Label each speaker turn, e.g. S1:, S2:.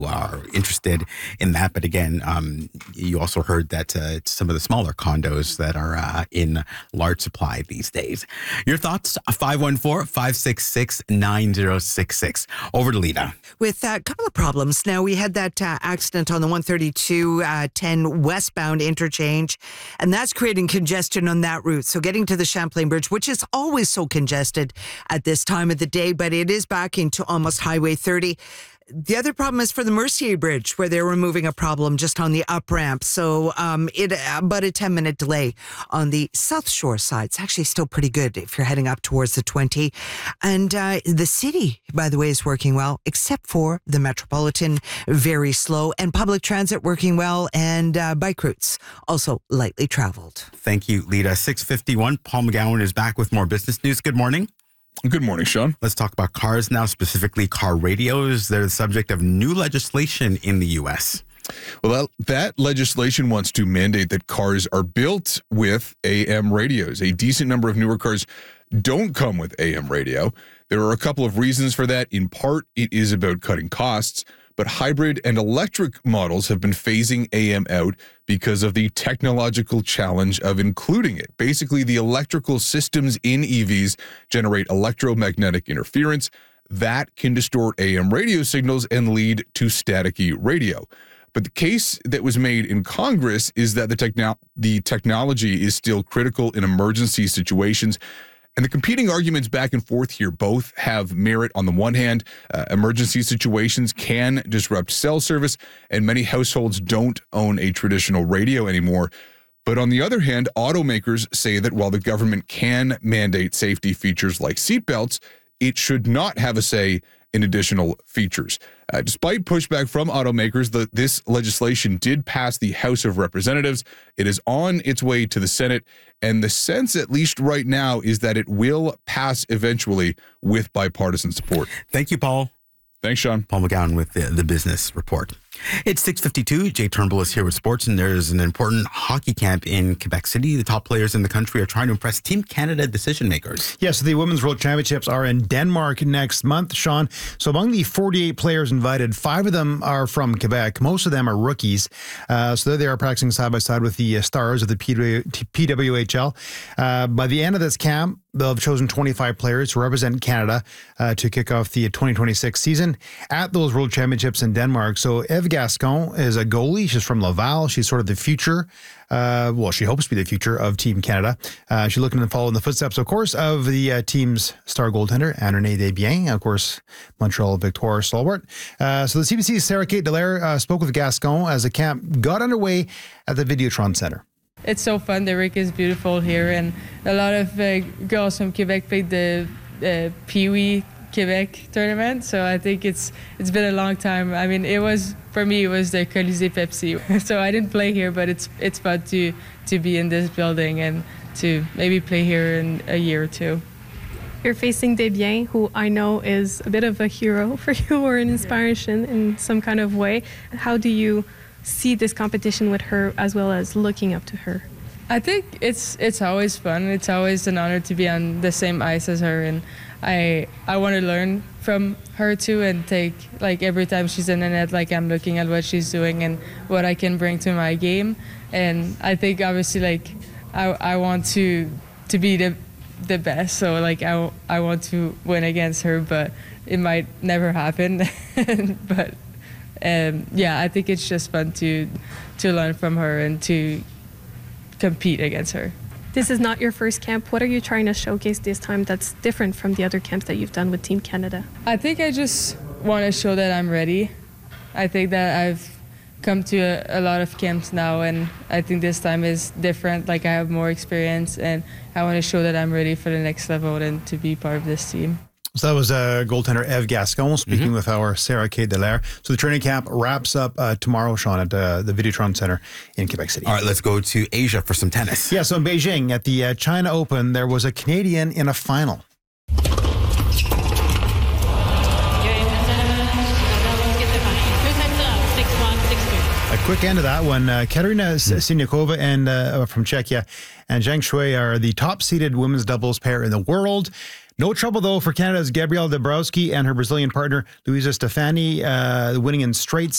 S1: are interested in that. But again, you also heard that some of the smaller condos that are in large supply these days. Your thoughts? 514-566-9066. Over to Lita.
S2: With a couple of problems. Now, we had that accident on the 132-10 westbound interchange, and that's creating congestion on that route. So getting to the Champlain Bridge, which is always so congested at this time of the day, but it is back into almost Highway 30. The other problem is for the Mercier Bridge, where they're removing a problem just on the up ramp. So it about a 10-minute delay on the South Shore side. It's actually still pretty good if you're heading up towards the 20. And the city, by the way, is working well, except for the Metropolitan, very slow, and public transit working well, and bike routes also lightly traveled.
S1: Thank you, Lita. 6:51. Paul McGowan is back with more business news. Good morning.
S3: Good morning, Sean.
S1: Let's talk about cars now, specifically car radios. They're the subject of new legislation in the U.S.
S3: Well, that legislation wants to mandate that cars are built with AM radios. A decent number of newer cars don't come with AM radio. There are a couple of reasons for that. In part, it is about cutting costs, but hybrid and electric models have been phasing AM out because of the technological challenge of including it. Basically, the electrical systems in EVs generate electromagnetic interference that can distort AM radio signals and lead to staticky radio. But the case that was made in Congress is that the technology is still critical in emergency situations. And the competing arguments back and forth here both have merit. On the one hand, emergency situations can disrupt cell service, and many households don't own a traditional radio anymore. But on the other hand, automakers say that while the government can mandate safety features like seatbelts, it should not have a say in additional features. Despite pushback from automakers, this legislation did pass the House of Representatives. It is on its way to the Senate, and the sense, at least right now, is that it will pass eventually with bipartisan support.
S1: Thank you, Paul.
S3: Thanks, Sean.
S1: Paul McGowan with the business report. It's 6:52. Jay Turnbull is here with sports, and there's an important hockey camp in Quebec City. The top players in the country are trying to impress Team Canada decision makers.
S4: Yes, the Women's World Championships are in Denmark next month, Sean. So among the 48 players invited, 5 of them are from Quebec. Most of them are rookies. So they are practicing side by side with the stars of the PWHL. By the end of this camp, they'll have chosen 25 players to represent Canada to kick off the 2026 season at those World Championships in Denmark. So Eve Gascon is a goalie. She's from Laval. She's sort of the future. She hopes to be the future of Team Canada. She's looking to follow in the footsteps, of course, of the team's star goaltender, Anne-Renée Desbiens, of course, Montreal Victoire Stalwart. So the CBC's Sarah Kate Dallaire spoke with Gascon as the camp got underway at the Videotron Center.
S5: It's so fun. The rink is beautiful here, and a lot of girls from Quebec played the Pee-wee Quebec tournament. So I think it's been a long time. I mean, for me it was the Colisée Pepsi. So I didn't play here, but it's fun to be in this building and to maybe play here in a year or two.
S6: You're facing Desbiens, who I know is a bit of a hero for you, or an inspiration in some kind of way. How do you see this competition with her, as well as looking up to her?
S5: I think it's always fun. It's always an honor to be on the same ice as her, and I want to learn from her too, and take, like, every time she's in the net, like, I'm looking at what she's doing and what I can bring to my game. And I think obviously, like, I want to be the best, so like I want to win against her, but it might never happen. But I think it's just fun to learn from her and to compete against her.
S6: This is not your first camp. What are you trying to showcase this time that's different from the other camps that you've done with Team Canada?
S5: I think I just want to show that I'm ready. I think that I've come to a lot of camps now, and I think this time is different. Like, I have more experience, and I want to show that I'm ready for the next level and to be part of this team.
S4: So that was goaltender Eve Gascon speaking with our Sarah Kate Dallaire. So the training camp wraps up tomorrow, Sean, at the Videotron Center in Quebec City.
S1: All right, let's go to Asia for some tennis.
S4: Yeah, so in Beijing at the China Open, there was a Canadian in a final. A quick end to that one. Katerina Siniakova and from Czechia and Zhang Shui are the top-seeded women's doubles pair in the world. No trouble, though, for Canada's Gabrielle Dabrowski and her Brazilian partner, Luisa Stefani, winning in straight